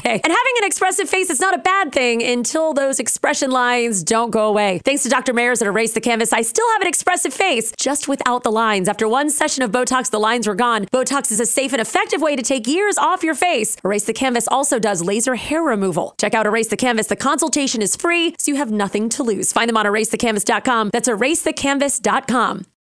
away. And having an expressive face is not a bad thing until those expression lines don't go away. Thanks to Dr. Mayers at Erase the Canvas, I still have an expressive face, just without the lines. After one session of Botox, the lines were gone. Botox is a safe and effective way to take years off your face. Erase the Canvas also does laser hair removal. Check out Erase the Canvas. The consultation is free, so you have nothing to lose. Find them on erasethecanvas.com. That's erasethecanvas.com.